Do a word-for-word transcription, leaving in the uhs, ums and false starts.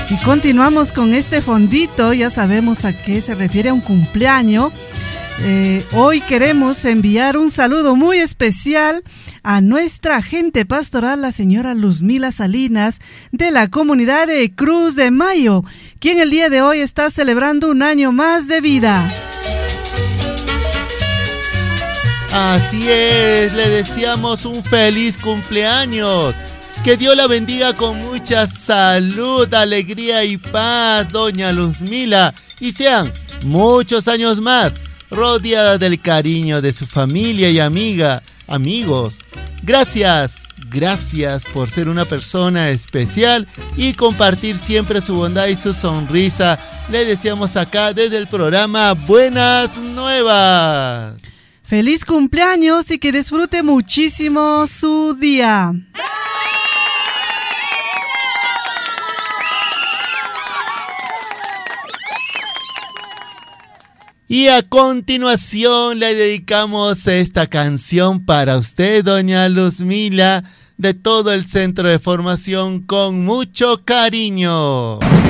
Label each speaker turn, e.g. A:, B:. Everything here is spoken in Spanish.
A: Y continuamos con este fondito, ya sabemos a qué se refiere a un cumpleaños. Eh, hoy queremos enviar un saludo muy especial a nuestra agente pastoral, la señora Luzmila Salinas, de la comunidad de Cruz de Mayo, quien el día de hoy está celebrando un año más de vida.
B: Así es, le deseamos un feliz cumpleaños. Que Dios la bendiga con mucha salud, alegría y paz, doña Luzmila. Y sean muchos años más, rodeada del cariño de su familia y amiga, amigos. Gracias, gracias por ser una persona especial y compartir siempre su bondad y su sonrisa. Le deseamos acá desde el programa Buenas Nuevas.
A: Feliz cumpleaños y que disfrute muchísimo su día.
B: Y a continuación le dedicamos esta canción para usted, doña Luzmila, de todo el Centro de Formación con mucho cariño.